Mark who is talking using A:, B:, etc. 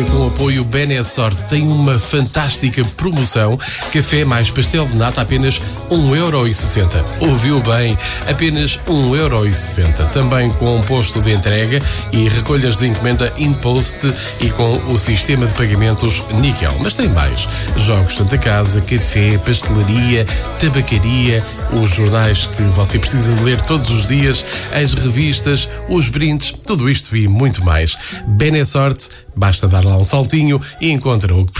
A: Rádio com o apoio Benessorte tem uma fantástica promoção. Café mais pastel de nata apenas 1,60€. Ouviu bem? Apenas 1,60€. Também com posto de entrega e recolhas de encomenda InPost e com o sistema de pagamentos Níquel. Mas tem mais. Jogos Santa Casa, café, pastelaria, tabacaria, os jornais que você precisa de ler todos os dias, as revistas, os brindes, tudo isto e muito mais. Benessorte, basta dar lá um saltinho e encontra o que precisa.